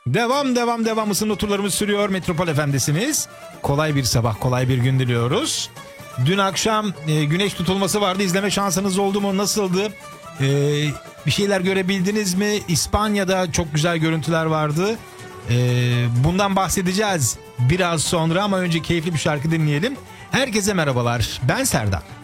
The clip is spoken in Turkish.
Devam ısınma turlarımız sürüyor. Metropol FM'desiniz. Kolay bir sabah, kolay bir gün diliyoruz. Dün akşam güneş tutulması vardı. İzleme şansınız oldu mu? Nasıldı? Bir şeyler görebildiniz mi? İspanya'da çok güzel görüntüler vardı. Bundan bahsedeceğiz biraz sonra ama önce keyifli bir şarkı dinleyelim. Herkese merhabalar. Ben Serdar.